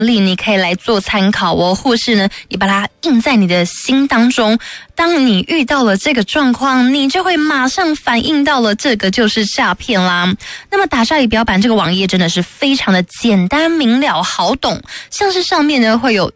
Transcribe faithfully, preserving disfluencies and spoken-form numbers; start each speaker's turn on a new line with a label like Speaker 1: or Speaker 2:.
Speaker 1: 例你可以来做参考哦，或是呢，你把它印在你的心当中。当你遇到了这个状况，你就会马上反应到了这个就是诈骗啦。那么打诈仪表板这个网页真的是非常的简单明了好懂，像是上面呢会有